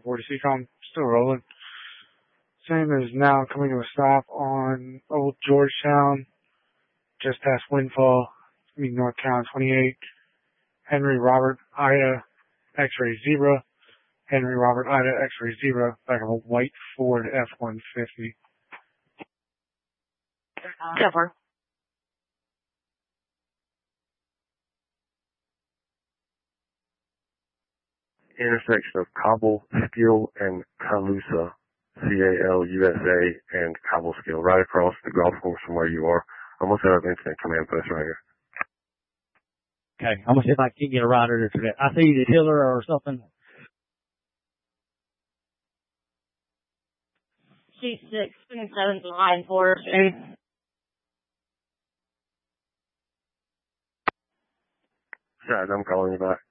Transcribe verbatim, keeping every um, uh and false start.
forty C COM, still rolling. Same is now coming to a stop on Old Georgetown, just past Windfall, I mean North Town twenty-eight. Henry Robert Ida X-Ray Zebra. Henry Robert Ida X-Ray Zebra, back of a white Ford F one fifty. Cover. Intersection of Cobleskill and Calusa, C A L U S A and Cobleskill, right across the golf course from where you are. Almost out of incident command post right here. Okay, I'm gonna see if I can get a rider to that. I see the Tiller or something. C six and seven line four. Sad, I'm calling you back.